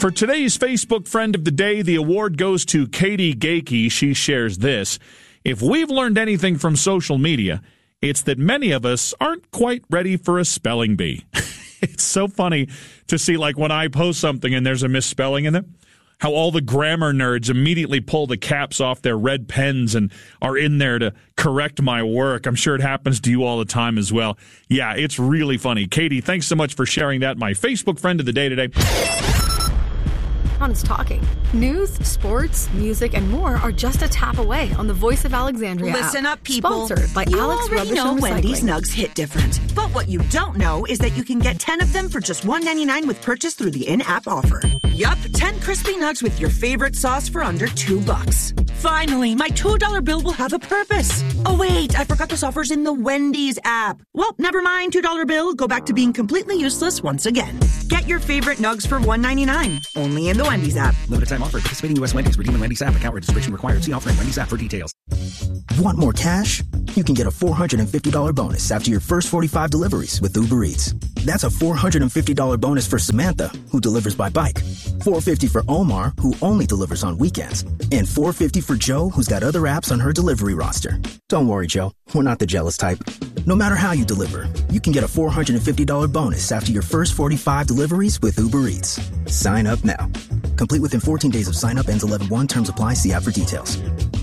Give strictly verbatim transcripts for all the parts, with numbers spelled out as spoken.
For today's Facebook Friend of the Day, the award goes to Katie Gakey. She shares this. If we've learned anything from social media, it's that many of us aren't quite ready for a spelling bee. It's so funny to see, like, when I post something and there's a misspelling in it, how all the grammar nerds immediately pull the caps off their red pens and are in there to correct my work. I'm sure it happens to you all the time as well. Yeah, it's really funny. Katie, thanks so much for sharing that. My Facebook Friend of the Day today. Honest Talking. News, sports, music, and more are just a tap away on the Voice of Alexandria Listen app. up, people. Sponsored by you Alex already Rubbish know and Wendy's Recycling. Nugs hit different. But what you don't know is that you can get ten of them for just one ninety-nine with purchase through the in-app offer. Yup, ten crispy nugs with your favorite sauce for under two bucks. Finally, my two dollar bill will have a purpose. Oh wait, I forgot this offer's in the Wendy's app. Well, never mind, two dollar bill. Go back to being completely useless once again. Get your favorite nugs for one ninety-nine. Only in the Wendy's app. Limited time offer. Participating U S Wendy's. Redeem in Wendy's app. Account registration required. See offer in Wendy's app for details. Want more cash? You can get a four hundred fifty dollars bonus after your first forty-five deliveries with Uber Eats. That's a four hundred fifty dollars bonus for Samantha, who delivers by bike. four hundred fifty dollars for Omar, who only delivers on weekends. And four hundred fifty dollars for Joe, who's got other apps on her delivery roster. Don't worry, Joe. We're not the jealous type. No matter how you deliver, you can get a four hundred fifty dollars bonus after your first forty-five deliveries with Uber Eats. Sign up now. Complete within fourteen days of sign up. Ends eleven one. Terms apply. See app for details.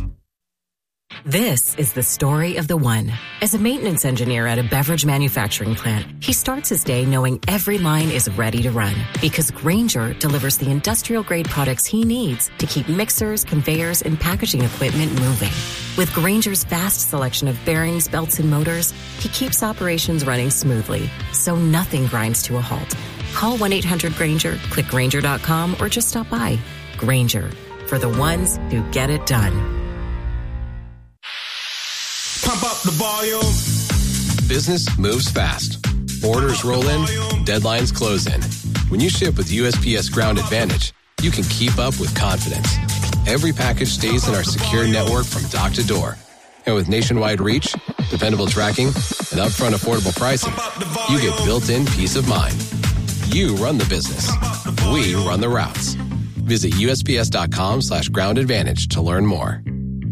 This is the story of the one. As a maintenance engineer at a beverage manufacturing plant, he starts his day knowing every line is ready to run because Grainger delivers the industrial-grade products he needs to keep mixers, conveyors, and packaging equipment moving. With Grainger's vast selection of bearings, belts, and motors, he keeps operations running smoothly, so nothing grinds to a halt. Call one eight hundred Grainger, click Grainger dot com, or just stop by. Grainger, for the ones who get it done. Pump up the volume. Business moves fast. Orders roll in, deadlines close in. When you ship with U S P S Ground Advantage, you can keep up with confidence. Every package stays in our secure network from dock to door. And with nationwide reach, dependable tracking, and upfront affordable pricing, you get built-in peace of mind. You run the business. We run the routes. Visit U S P S dot com slash ground advantage to learn more.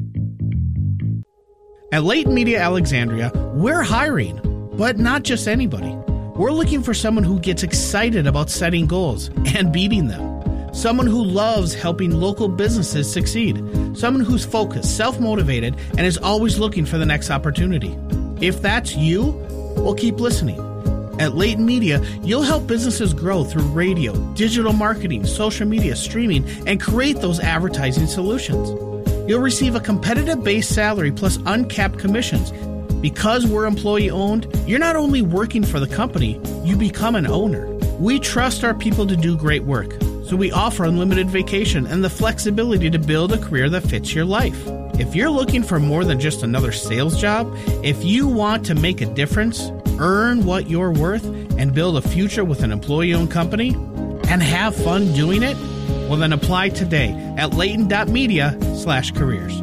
At Layton Media Alexandria, we're hiring, but not just anybody. We're looking for someone who gets excited about setting goals and beating them. Someone who loves helping local businesses succeed. Someone who's focused, self-motivated, and is always looking for the next opportunity. If that's you, well, keep listening. At Layton Media, you'll help businesses grow through radio, digital marketing, social media, streaming, and create those advertising solutions. You'll receive a competitive base salary plus uncapped commissions. Because we're employee-owned, you're not only working for the company, you become an owner. We trust our people to do great work, so we offer unlimited vacation and the flexibility to build a career that fits your life. If you're looking for more than just another sales job, if you want to make a difference, earn what you're worth, and build a future with an employee-owned company, and have fun doing it, well then apply today at layton.media slash careers.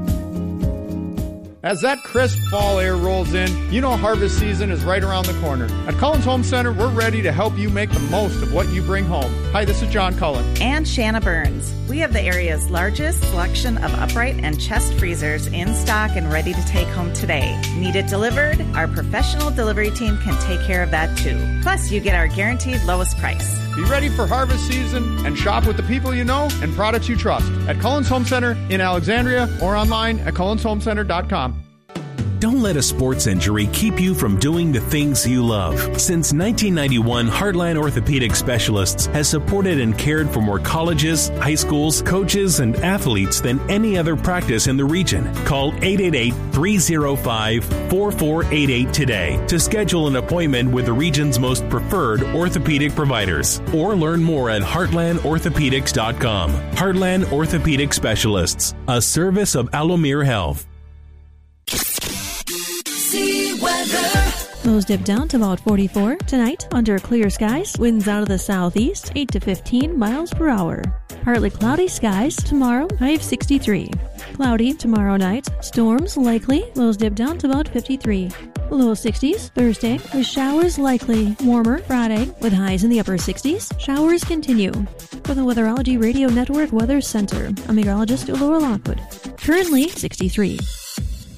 As that crisp fall air rolls in, you know harvest season is right around the corner. At Cullen's Home Center, we're ready to help you make the most of what you bring home. Hi, this is John Cullen. And Shanna Burns. We have the area's largest selection of upright and chest freezers in stock and ready to take home today. Need it delivered? Our professional delivery team can take care of that too. Plus, you get our guaranteed lowest price. Be ready for harvest season and shop with the people you know and products you trust at Cullen's Home Center in Alexandria or online at cullens home center dot com. Don't let a sports injury keep you from doing the things you love. Since nineteen ninety-one, Heartland Orthopedic Specialists has supported and cared for more colleges, high schools, coaches, and athletes than any other practice in the region. Call eight eight eight, three oh five, four four eight eight today to schedule an appointment with the region's most preferred orthopedic providers. Or learn more at heartland orthopedics dot com. Heartland Orthopedic Specialists, a service of Alomir Health. Lows dip down to about forty-four tonight under clear skies. Winds out of the southeast, eight to fifteen miles per hour. Partly cloudy skies tomorrow, high of sixty-three. Cloudy tomorrow night. Storms likely. Lows dip down to about fifty-three. Low sixties Thursday with showers likely. Warmer Friday with highs in the upper sixties. Showers continue. For the Weatherology Radio Network Weather Center, I'm meteorologist Laura Lockwood. Currently sixty-three.